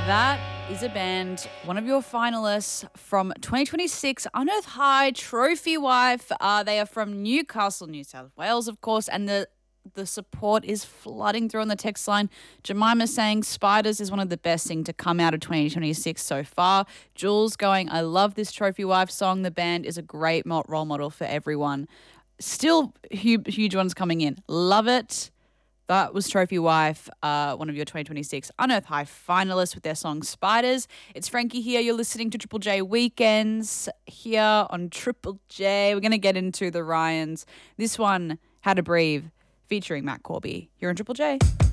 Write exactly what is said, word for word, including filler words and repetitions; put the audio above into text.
That is a band, one of your finalists from twenty twenty-six Unearth High Trophy Wife. Uh, they are from Newcastle, New South Wales, of course, and the the support is flooding through on the text line. Jemima saying Spiders is one of the best things to come out of twenty twenty-six so far. Jules going, I love this Trophy Wife song. The band is a great mo- role model for everyone. Still huge, huge ones coming in. Love it. That was Trophy Wife, uh, one of your twenty twenty-six Unearth High finalists with their song Spiders. It's Frankie here. You're listening to Triple J Weekends here on Triple J. We're going to get into the Ryans. This one, How to Breathe, featuring Matt Corby. You're on Triple J.